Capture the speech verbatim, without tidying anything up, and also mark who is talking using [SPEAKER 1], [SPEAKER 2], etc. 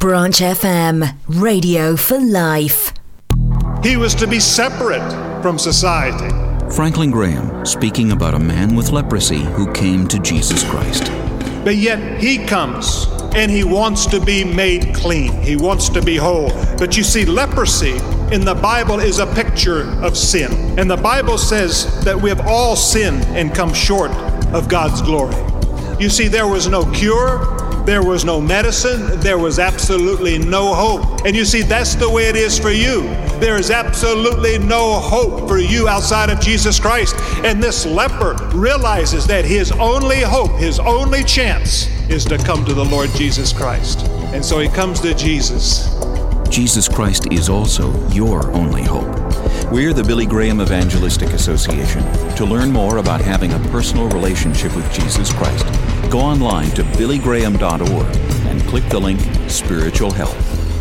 [SPEAKER 1] Branch F M, radio for life.
[SPEAKER 2] He was to be separate from society.
[SPEAKER 3] Franklin Graham speaking about a man with leprosy who came to Jesus Christ.
[SPEAKER 2] But yet he comes and he wants to be made clean. He wants to be whole. But you see, leprosy in the Bible is a picture of sin. And the Bible says that we have all sinned and come short of God's glory. You see, there was no cure. There was no medicine. There was absolutely no hope. And you see, that's the way it is for you. There is absolutely no hope for you outside of Jesus Christ. And this leper realizes that his only hope, his only chance is to come to the Lord Jesus Christ. And so he comes to Jesus.
[SPEAKER 3] Jesus Christ is also your only hope. We're the Billy Graham Evangelistic Association. To learn more about having a personal relationship with Jesus Christ, go online to billy graham dot org and click the link Spiritual Health.